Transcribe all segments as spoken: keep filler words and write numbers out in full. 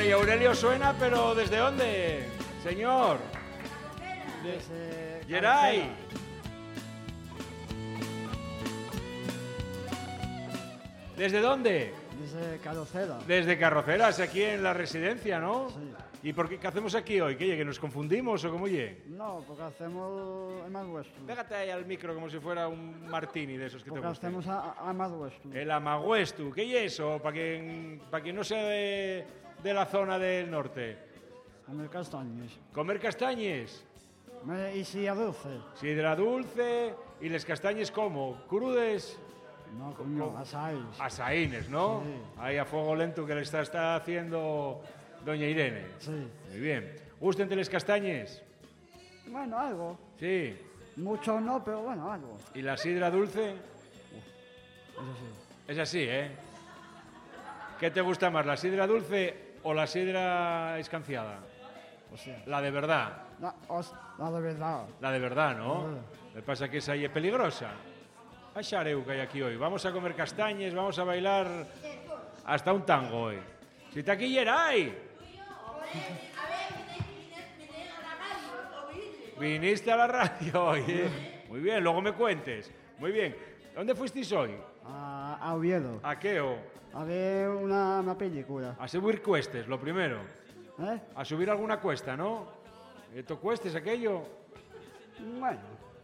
y Aurelio suena, pero ¿desde dónde, señor? Desde Geray. ¿Desde dónde? Desde Carrocera. Desde Carroceras, aquí en la residencia, ¿no? Sí. ¿Y por qué, qué hacemos aquí hoy? ¿Qué, que nos confundimos o cómo ye? No, porque hacemos a más vuestro. Pégate ahí al micro como si fuera un martini de esos que Porque te gustan. hacemos a, a más vuestro. El Amaguestu, ¿qué es eso? Para quien, pa quien no sea de, de la zona del norte. Comer castañas. Comer castañes. Me- Y si a dulce. Sidra dulce y les castañes como crudes, No, coño, asáis. asaínes, ¿no? Sí. Ahí a fuego lento que le está, está haciendo doña Irene. Sí. Muy bien. ¿Gusten les castañes? Bueno, algo. Sí. Mucho no, pero bueno, algo. ¿Y la sidra dulce? Eso sí. Es así, ¿eh? ¿Qué te gusta más, la sidra dulce o la sidra escanciada? O sea, La de verdad. la, os- la de verdad. La de verdad, ¿no? Ah. Lo que pasa es que esa ahí es peligrosa. A xareu que hay aquí hoy. Vamos a comer castañes, vamos a bailar hasta un tango hoy. Si está aquí Geray. Viniste a la radio hoy, ¿eh? Muy bien, luego me cuentes. Muy bien. ¿Dónde fuisteis hoy? A, a Oviedo. ¿A qué o? A ver una, una película. A subir cuestes, lo primero. ¿Eh? A subir alguna cuesta, ¿no? ¿Esto cuestes aquello? Bueno,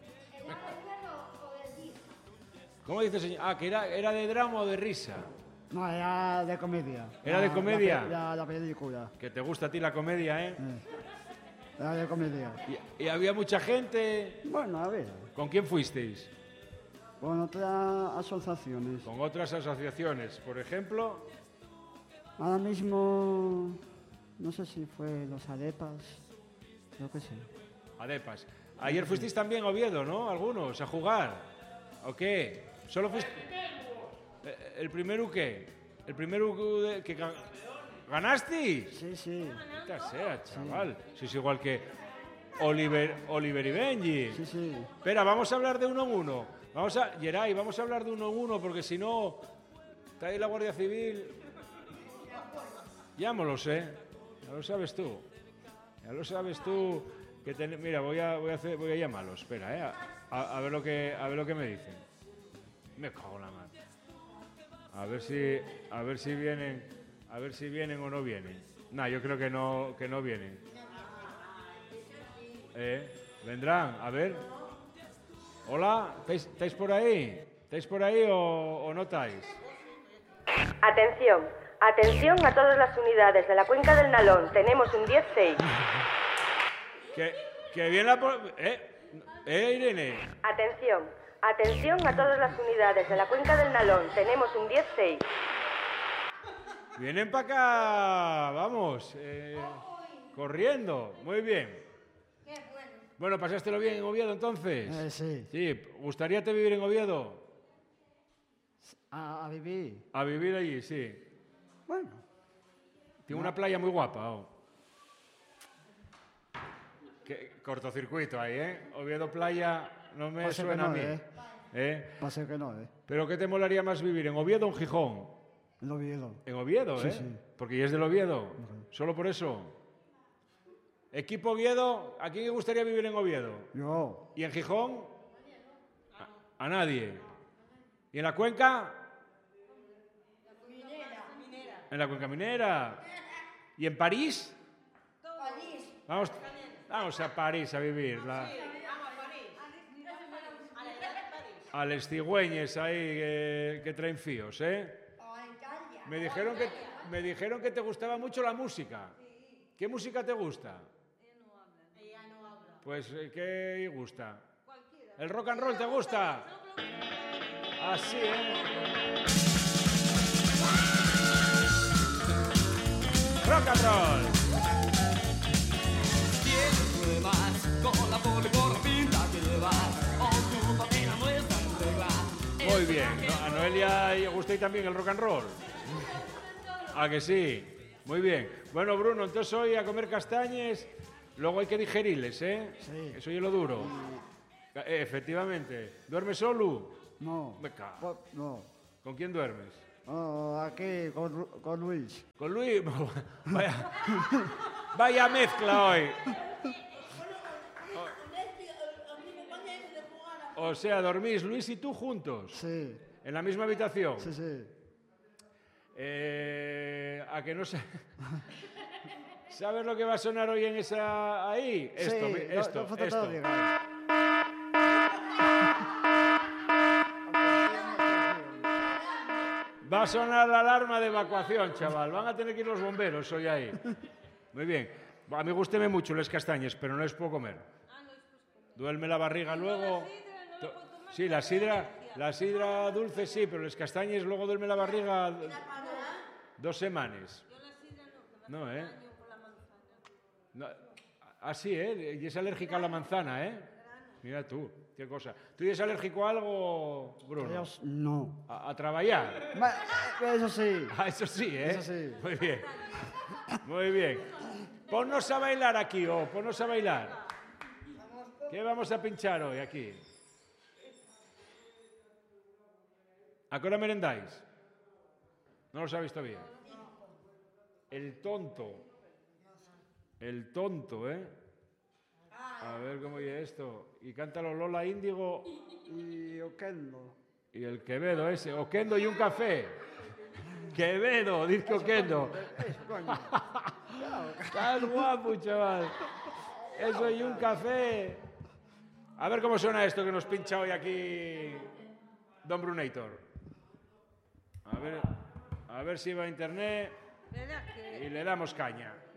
¿Cómo dice señor? Ah, que era, era de drama o de risa. no, era de comedia. ¿Era de La- comedia? La, pe- la- la película. Que te gusta a ti la comedia, ¿eh? Eh. Era de comedia. Y, y había mucha gente. Bueno, a ver. ¿Con quién fuisteis? Con otras asociaciones. Con otras asociaciones. Por ejemplo, Ahora mismo, no sé si fue los Arepas, creo que sí. Adepas. Ayer fuisteis también a Oviedo, ¿no? Algunos, a jugar. ¿O qué? ¿Solo fuiste...? Eh, ¿El primero qué? ¿El primero que... que ga- ¿Ganasteis? Sí, sí, Qué sea, chaval. Sois igual que Oliver, Oliver y Benji. sí, sí. Espera, vamos a hablar de uno en uno. Vamos a... Geray, vamos a hablar de uno en uno, porque si no... Está ahí la Guardia Civil... Ya me lo sé. Ya lo sabes tú. Ya lo sabes tú. Que ten- Mira, voy a, voy, a hacer, voy a llamarlos. Espera, ¿eh? A, a- a ver lo que, a ver lo que me dicen. Me cago en la mano. A ver si, a ver si vienen, a ver si vienen o no vienen. Nah, yo creo que no, que no vienen. ¿Eh? ¿Vendrán? A ver. Hola, ¿estáis, estáis por ahí? ¿Estáis por ahí o, o no estáis? Atención, atención a todas las unidades de la cuenca del Nalón. Tenemos un diez seis. Que, que viene la... po- ¿Eh? ¿Eh, Irene? Atención, atención a todas las unidades de la cuenca del Nalón. Tenemos un diez seis. Vienen para acá, vamos, eh, corriendo. Muy bien. Bueno, ¿pasástelo bien en Oviedo entonces? Eh, sí. Sí, ¿gustaríate vivir en Oviedo? A, a vivir. A vivir allí, sí. Bueno, Tiene una playa muy guapa. Oh. Qué cortocircuito ahí, ¿eh? Oviedo playa no me Pasa que suena a no, mí. ¿eh? ¿Eh? pasa que no, ¿eh? ¿Pero qué te molaría más vivir, en Oviedo o en Gijón? El Oviedo. En Oviedo, Sí, ¿eh? sí. Porque ya es del Oviedo. Solo por eso. Equipo Oviedo, ¿a quién le gustaría vivir en Oviedo? Yo, ¿Y en Gijón? A, a nadie. ¿Y en la cuenca? En la cuenca minera. ¿Y en París? Vamos, vamos a París a vivir. La... A les cigüeñes ahí que, que traen fíos, ¿eh? Me dijeron que, me dijeron que te gustaba mucho la música. ¿Qué música te gusta? Pues, eh, ¿qué gusta? ¿El rock and roll te gusta? Así, ¿eh? Rock and roll. Muy bien. ¿No? ¿A Noelia le gusta también el rock and roll? ¿A que sí? Muy bien. Bueno, Bruno, entonces hoy a comer castañes, luego hay que digerirles, ¿eh? Sí. Eso es lo duro. Eh, efectivamente. ¿Duermes solo? no. Me cago. Po- No. ¿Con quién duermes? Oh, aquí con, Ru- con Luis. Con Luis. Vaya, vaya mezcla hoy. O sea, dormís Luis y tú juntos. Sí, En la misma habitación. sí, sí. Eh, a que no sé. ¿Sabes lo que va a sonar hoy en esa ahí? Esto, sí, mi- no- esto, no fue esto. todo legal. Va a sonar la alarma de evacuación, chaval. Van a tener que ir los bomberos hoy ahí. Muy bien. A mí gústeme mucho las castañas, pero no les puedo comer. Duerme la barriga luego. To- Sí, la sidra, la sidra dulce sí, pero las castañas luego duerme la barriga dos semanas. No, ¿eh? No, así, ¿eh? Y es alérgica a la manzana, ¿eh? Mira tú, qué cosa. ¿Tú eres alérgico a algo, Bruno? Dios, no. A, a trabajar. Ma- eh, Eso sí. Ah, eso sí, ¿eh? Eso sí. Muy bien. Muy bien. Ponnos a bailar aquí, oh, ponnos a bailar. ¿Qué vamos a pinchar hoy aquí? ¿A qué hora merendáis? No lo sabéis todavía. El tonto. El tonto, ¿eh? A ver cómo oye esto. Y cántalo Lola Índigo Y Oquendo. y el Quevedo ese. Oquendo y un café. Quevedo, dice Oquendo. Eso, coño. Estás guapo, chaval. Eso y un café. A ver cómo suena esto que nos pincha hoy aquí Don Brunator. A ver, a ver si va a internet y le damos caña.